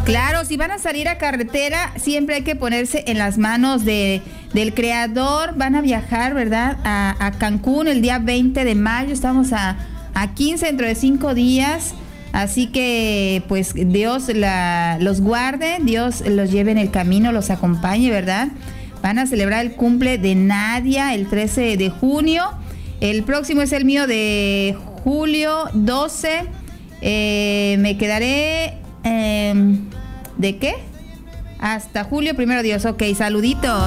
Claro, si van a salir a carretera, siempre hay que ponerse en las manos del Creador. Van a viajar, ¿verdad? A Cancún el día 20 de mayo. Estamos a 15 dentro de 5 días. Así que, pues, Dios los guarde, Dios los lleve en el camino, los acompañe, ¿verdad? Van a celebrar el cumple de Nadia el 13 de junio. El próximo es el mío de julio 12. Me quedaré... ¿de qué? Hasta julio, primero Dios. Ok, saluditos.